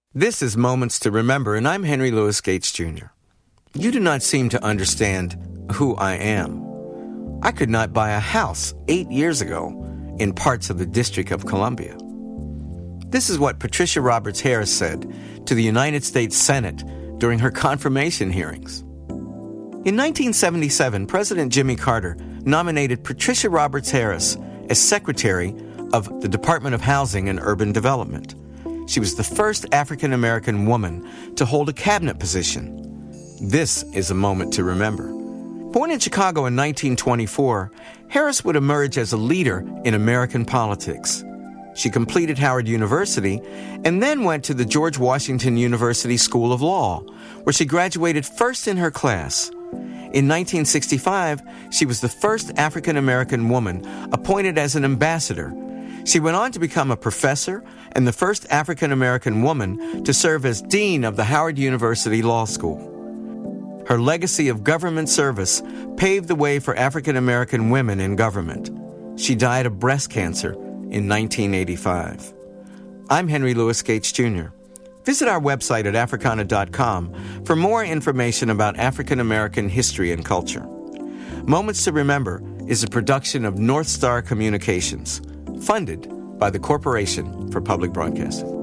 This is Moments to Remember, and I'm Henry Louis Gates, Jr. You do not seem to understand who I am. I could not buy a house 8 years ago in parts of the District of Columbia. This is what Patricia Roberts Harris said to the United States Senate during her confirmation hearings. In 1977, President Jimmy Carter nominated Patricia Roberts Harris as Secretary of the Department of Housing and Urban Development. She was the first African-American woman to hold a cabinet position. This is a moment to remember. Born in Chicago in 1924, Harris would emerge as a leader in American politics. She completed Howard University and then went to the George Washington University School of Law, where she graduated first in her class. In 1965, she was the first African-American woman appointed as an ambassador. She went on to become a professor and the first African-American woman to serve as dean of the Howard University Law School. Her legacy of government service paved the way for African-American women in government. She died of breast cancer in 1985. I'm Henry Louis Gates, Jr. Visit our website at Africana.com for more information about African-American history and culture. Moments to Remember is a production of North Star Communications, funded by the Corporation for Public Broadcasting.